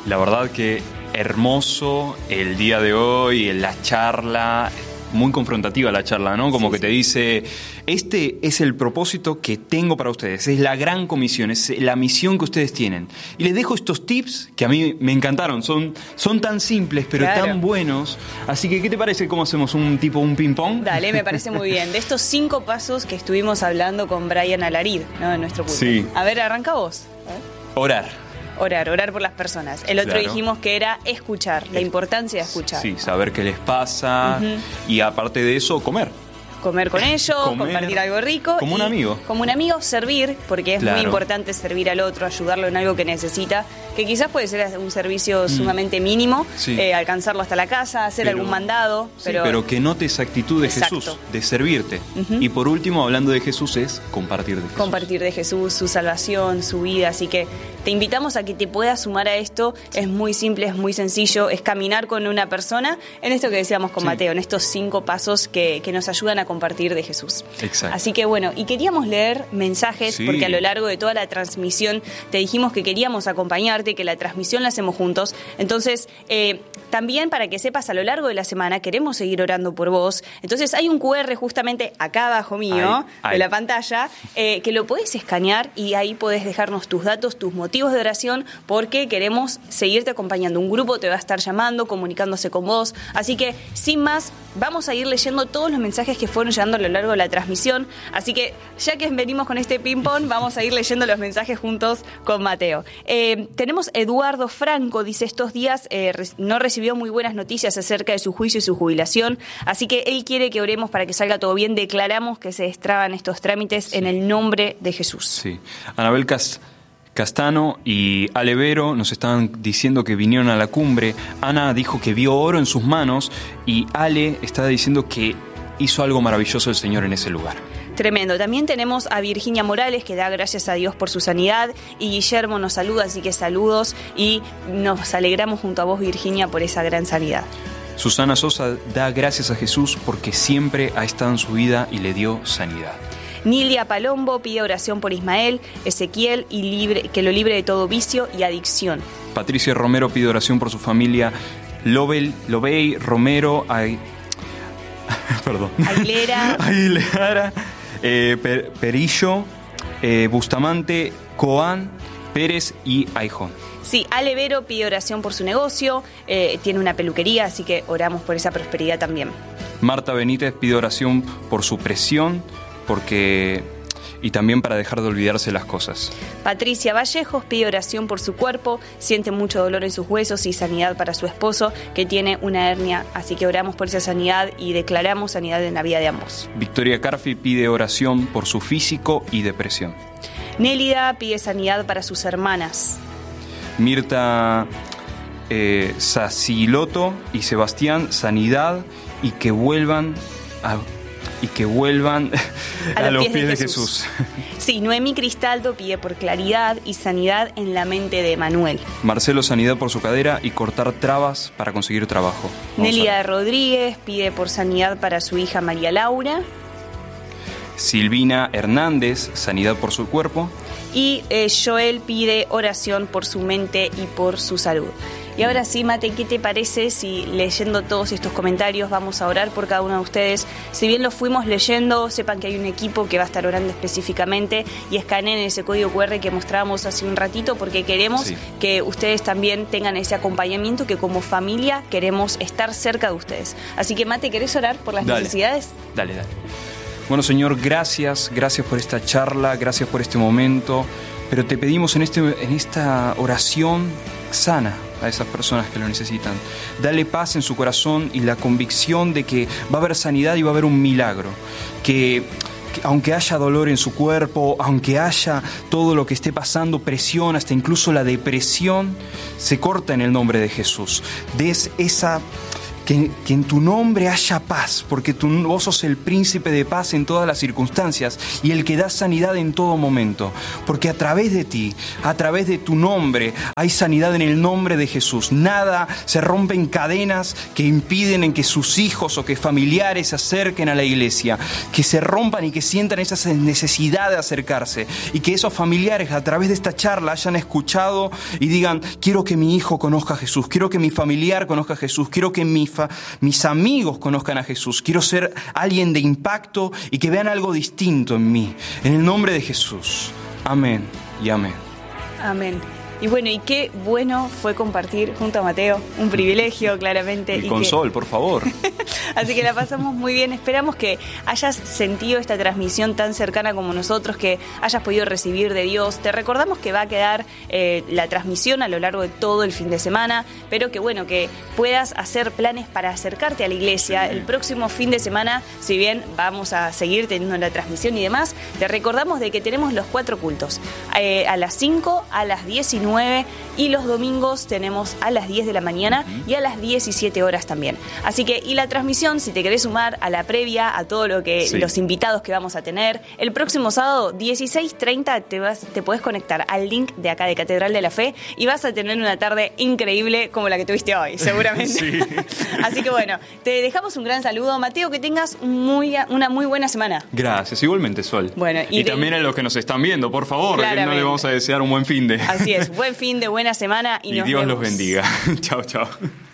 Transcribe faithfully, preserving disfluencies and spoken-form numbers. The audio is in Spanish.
La verdad que hermoso el día de hoy, la charla, muy confrontativa la charla, ¿no? Como sí, que te dice, este es el propósito que tengo para ustedes, es la gran comisión, es la misión que ustedes tienen. Y les dejo estos tips que a mí me encantaron, son, son tan simples pero claro, tan buenos. Así que, ¿qué te parece cómo hacemos un tipo, un ping-pong? Dale, me parece muy bien. De estos cinco pasos que estuvimos hablando con Brian Alarid, ¿no? En nuestro curso. Sí. A ver, arranca vos. A ver. Orar. Orar, orar por las personas. El otro claro, dijimos que era escuchar, la importancia de escuchar. Sí, saber qué les pasa, uh-huh, y aparte de eso, comer. Comer con ellos, comer, compartir algo rico. Como un amigo. Como un amigo, servir, porque es claro, muy importante servir al otro, ayudarlo en algo que necesita, que quizás puede ser un servicio mm. sumamente mínimo, sí, eh, alcanzarlo hasta la casa, hacer pero, algún mandado. Pero, sí, pero que note esa actitud de exacto, Jesús, de servirte. Uh-huh. Y por último, hablando de Jesús, es compartir de Jesús. Compartir de Jesús, su salvación, su vida. Así que te invitamos a que te puedas sumar a esto. Es muy simple, es muy sencillo, es caminar con una persona en esto que decíamos con sí, Mateo, en estos cinco pasos que, que nos ayudan a compartir de Jesús. Exacto. Así que bueno, y queríamos leer mensajes, sí, porque a lo largo de toda la transmisión te dijimos que queríamos acompañarte, que la transmisión la hacemos juntos. Entonces, eh, también para que sepas, a lo largo de la semana queremos seguir orando por vos. Entonces hay un cu erre justamente acá abajo mío, ay, ay, de la pantalla, eh, que lo podés escanear y ahí podés dejarnos tus datos, tus motivos de oración, porque queremos seguirte acompañando. Un grupo te va a estar llamando, comunicándose con vos. Así que, sin más, vamos a ir leyendo todos los mensajes que fueron llegando a lo largo de la transmisión. Así que, ya que venimos con este ping-pong, vamos a ir leyendo los mensajes juntos con Mateo. Eh, tenemos Eduardo Franco, dice, estos días eh, no recibió muy buenas noticias acerca de su juicio y su jubilación, así que él quiere que oremos para que salga todo bien. Declaramos que se destraban estos trámites sí, en el nombre de Jesús. Sí. Anabel Cas Castano y Alevero nos estaban diciendo que vinieron a la cumbre. Ana dijo que vio oro en sus manos y Ale está diciendo que hizo algo maravilloso el Señor en ese lugar. Tremendo. También tenemos a Virginia Morales, que da gracias a Dios por su sanidad, y Guillermo nos saluda, así que saludos, y nos alegramos junto a vos, Virginia, por esa gran sanidad. Susana Sosa da gracias a Jesús porque siempre ha estado en su vida y le dio sanidad. Nilia Palombo pide oración por Ismael, Ezequiel, y libre, que lo libre de todo vicio y adicción. Patricia Romero pide oración por su familia, Lobel, Lobey, Romero, Ay... perdón. Aguilera. Aguilera, eh, per, Perillo, eh, Bustamante, Coán, Pérez y Aijón. Sí, Alevero pide oración por su negocio, eh, tiene una peluquería, así que oramos por esa prosperidad también. Marta Benítez pide oración por su presión, porque y también para dejar de olvidarse las cosas. Patricia Vallejos pide oración por su cuerpo, siente mucho dolor en sus huesos y sanidad para su esposo, que tiene una hernia, así que oramos por esa sanidad y declaramos sanidad en la vida de ambos. Victoria Carfi pide oración por su físico y depresión. Nélida pide sanidad para sus hermanas. Mirta eh, Saciloto y Sebastián, sanidad y que vuelvan a... y que vuelvan a, a los pies, pies de, de Jesús. Jesús. Sí, Noemí Cristaldo pide por claridad y sanidad en la mente de Manuel. Marcelo, sanidad por su cadera y cortar trabas para conseguir trabajo. Nelia Rodríguez pide por sanidad para su hija María Laura. Silvina Hernández, sanidad por su cuerpo. Y eh, Joel pide oración por su mente y por su salud. Y ahora sí, Mate, ¿qué te parece si leyendo todos estos comentarios vamos a orar por cada uno de ustedes? Si bien los fuimos leyendo, sepan que hay un equipo que va a estar orando específicamente y escaneen ese código cu erre que mostrábamos hace un ratito, porque queremos sí, que ustedes también tengan ese acompañamiento, que como familia queremos estar cerca de ustedes. Así que, Mate, ¿querés orar por las dale, necesidades? Dale, dale. Bueno, Señor, gracias, gracias por esta charla, gracias por este momento, pero te pedimos en, este, en esta oración, sana a esas personas que lo necesitan. Dale paz en su corazón y la convicción de que va a haber sanidad y va a haber un milagro. Que, que aunque haya dolor en su cuerpo, aunque haya todo lo que esté pasando, presión, hasta incluso la depresión, se corta en el nombre de Jesús. Des esa... Que, que en tu nombre haya paz, porque tú, vos sos el príncipe de paz en todas las circunstancias y el que da sanidad en todo momento. Porque a través de ti, a través de tu nombre, hay sanidad en el nombre de Jesús. Nada se rompen cadenas que impiden en que sus hijos o que familiares se acerquen a la iglesia. Que se rompan y que sientan esa necesidad de acercarse. Y que esos familiares a través de esta charla hayan escuchado y digan: quiero que mi hijo conozca a Jesús, quiero que mi familiar conozca a Jesús, quiero que mi mis amigos conozcan a Jesús. Quiero ser alguien de impacto y que vean algo distinto en mí. En el nombre de Jesús. Amén y amén. Amén. Y bueno, y qué bueno fue compartir junto a Mateo, un privilegio claramente. Y, y con que... Sol, por favor. Así que la pasamos muy bien. Esperamos que hayas sentido esta transmisión tan cercana como nosotros, que hayas podido recibir de Dios. Te recordamos que va a quedar eh, la transmisión a lo largo de todo el fin de semana, pero que bueno, que puedas hacer planes para acercarte a la iglesia. El próximo fin de semana, si bien vamos a seguir teniendo la transmisión y demás, te recordamos de que tenemos los cuatro cultos. Eh, a las cinco, a las diecinueve y los domingos tenemos a las diez de la mañana y a las diecisiete horas también. Así que, y la transmisión, si te querés sumar a la previa, a todo lo que sí. los invitados que vamos a tener, el próximo sábado, dieciséis treinta, te, vas, te podés conectar al link de acá de Catedral de la Fe y vas a tener una tarde increíble como la que tuviste hoy, seguramente. Sí. Así que bueno, te dejamos un gran saludo. Mateo, que tengas muy, una muy buena semana. Gracias, igualmente, Sol. Bueno, y y de... también a los que nos están viendo, por favor, que no le vamos a desear un buen fin de... Así es, buen fin de buena semana y, y nos Dios vemos. los bendiga. Chao, chao.